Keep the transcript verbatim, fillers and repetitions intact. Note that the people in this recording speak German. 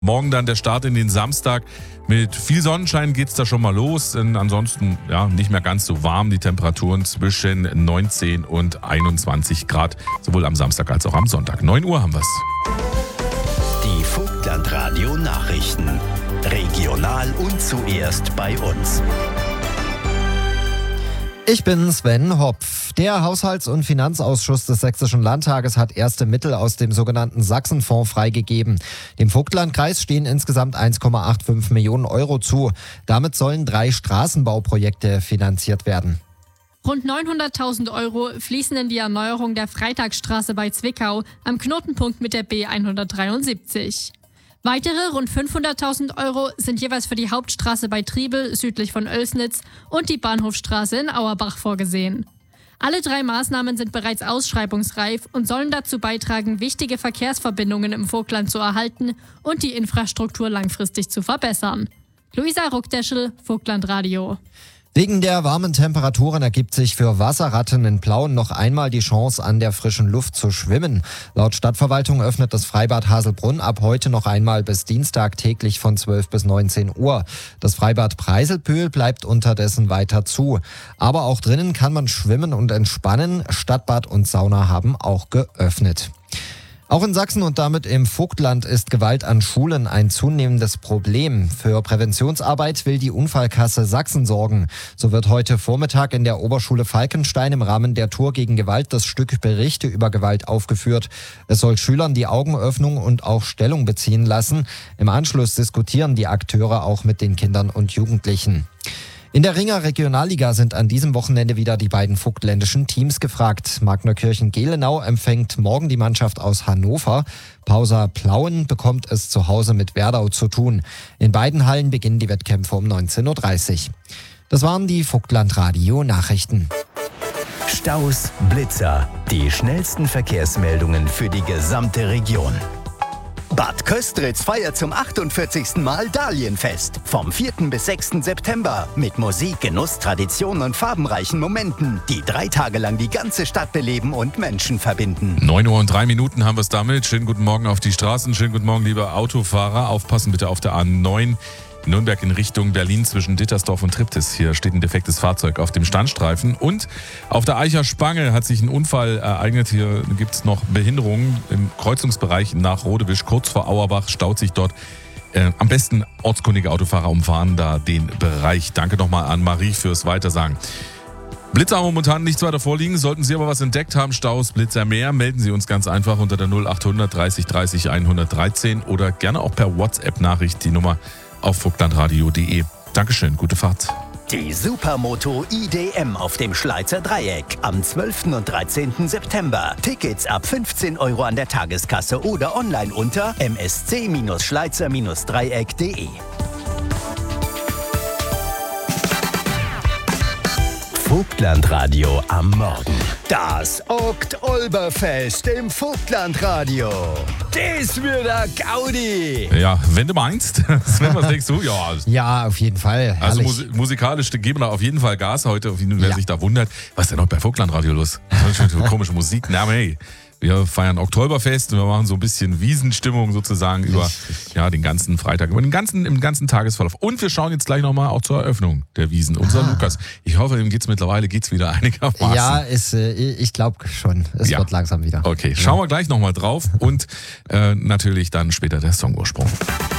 Morgen dann der Start in den Samstag. Mit viel Sonnenschein geht's da schon mal los. Und ansonsten ja nicht mehr ganz so warm. Die Temperaturen zwischen neunzehn und einundzwanzig Grad, sowohl am Samstag als auch am Sonntag. neun Uhr haben wir's. Die Vogtlandradio Nachrichten. Regional und zuerst bei uns. Ich bin Sven Hopf. Der Haushalts- und Finanzausschuss des Sächsischen Landtages hat erste Mittel aus dem sogenannten Sachsenfonds freigegeben. Dem Vogtlandkreis stehen insgesamt eins Komma fünfundachtzig Millionen Euro zu. Damit sollen drei Straßenbauprojekte finanziert werden. Rund neunhunderttausend Euro fließen in die Erneuerung der Freitagsstraße bei Zwickau am Knotenpunkt mit der B hundertdreiundsiebzig. Weitere rund fünfhunderttausend Euro sind jeweils für die Hauptstraße bei Triebel südlich von Oelsnitz und die Bahnhofstraße in Auerbach vorgesehen. Alle drei Maßnahmen sind bereits ausschreibungsreif und sollen dazu beitragen, wichtige Verkehrsverbindungen im Vogtland zu erhalten und die Infrastruktur langfristig zu verbessern. Luisa Ruckdeschel, Vogtlandradio. Wegen der warmen Temperaturen ergibt sich für Wasserratten in Plauen noch einmal die Chance, an der frischen Luft zu schwimmen. Laut Stadtverwaltung öffnet das Freibad Haselbrunn ab heute noch einmal bis Dienstag täglich von zwölf bis neunzehn Uhr. Das Freibad Preiselpühl bleibt unterdessen weiter zu. Aber auch drinnen kann man schwimmen und entspannen. Stadtbad und Sauna haben auch geöffnet. Auch in Sachsen und damit im Vogtland ist Gewalt an Schulen ein zunehmendes Problem. Für Präventionsarbeit will die Unfallkasse Sachsen sorgen. So wird heute Vormittag in der Oberschule Falkenstein im Rahmen der Tour gegen Gewalt das Stück Berichte über Gewalt aufgeführt. Es soll Schülern die Augen öffnen und auch Stellung beziehen lassen. Im Anschluss diskutieren die Akteure auch mit den Kindern und Jugendlichen. In der Ringer Regionalliga sind an diesem Wochenende wieder die beiden vogtländischen Teams gefragt. Magnerkirchen-Gelenau empfängt morgen die Mannschaft aus Hannover. Pausa Plauen bekommt es zu Hause mit Werdau zu tun. In beiden Hallen beginnen die Wettkämpfe um neunzehn Uhr dreißig. Das waren die Vogtlandradio-Nachrichten. Staus, Blitzer, die schnellsten Verkehrsmeldungen für die gesamte Region. Bad Köstritz feiert zum achtundvierzigsten Mal Dahlienfest. Vom vierten bis sechsten September. Mit Musik, Genuss, Tradition und farbenreichen Momenten, die drei Tage lang die ganze Stadt beleben und Menschen verbinden. neun Uhr und drei Minuten haben wir es damit. Schönen guten Morgen auf die Straßen. Schönen guten Morgen, liebe Autofahrer. Aufpassen bitte auf der A neun. Nürnberg in Richtung Berlin zwischen Dittersdorf und Triptis. Hier steht ein defektes Fahrzeug auf dem Standstreifen. Und auf der Eicher Spange hat sich ein Unfall ereignet. Hier gibt es noch Behinderungen im Kreuzungsbereich nach Rodewisch. Kurz vor Auerbach staut sich dort. Äh, am besten ortskundige Autofahrer umfahren da den Bereich. Danke nochmal an Marie fürs Weitersagen. Blitzer haben momentan nichts weiter vorliegen. Sollten Sie aber was entdeckt haben, Staus, Blitzer mehr, melden Sie uns ganz einfach unter der null achthundert dreißig dreißig hundertdreizehn oder gerne auch per WhatsApp-Nachricht die Nummer auf vogtlandradio punkt de. Dankeschön, gute Fahrt. Die Supermoto I D M auf dem Schleizer Dreieck am zwölften und dreizehnten September. Tickets ab fünfzehn Euro an der Tageskasse oder online unter m s c schleizer dreieck punkt de. Vogtlandradio am Morgen. Das Oktolberfest im Vogtlandradio. Das wird der Gaudi. Ja, wenn du meinst. Sven, was denkst du? Ja, Ja, auf jeden Fall. also Herrlich. mus- musikalisch geben wir auf jeden Fall Gas heute. Wer Ja. sich da wundert, was ist denn heute bei Vogtlandradio los? Das ist schon komische Musik. Na, aber hey. Wir feiern Oktoberfest und wir machen so ein bisschen Wiesenstimmung sozusagen über ja, den ganzen Freitag, über den ganzen, im ganzen Tagesverlauf. Und wir schauen jetzt gleich nochmal auch zur Eröffnung der Wiesen. Unser Lukas. Ich hoffe, ihm geht's mittlerweile geht's wieder einigermaßen. Ja, ist, äh, ich glaube schon. Es Ja. wird langsam wieder. Okay, schauen wir gleich nochmal drauf und äh, natürlich dann später der Songursprung.